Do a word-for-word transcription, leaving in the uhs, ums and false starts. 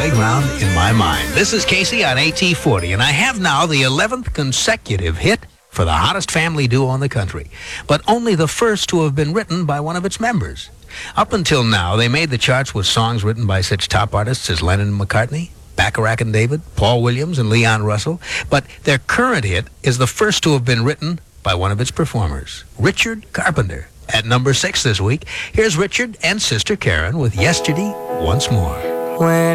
playground in my mind. This is Casey on A T forty, and I have now the eleventh consecutive hit for the hottest family duo in the country, but only the first to have been written by one of its members. Up until now, they made the charts with songs written by such top artists as Lennon and McCartney, Bacharach and David, Paul Williams and Leon Russell, but their current hit is the first to have been written by one of its performers, Richard Carpenter. At number six this week, here's Richard and sister Karen with Yesterday Once More. When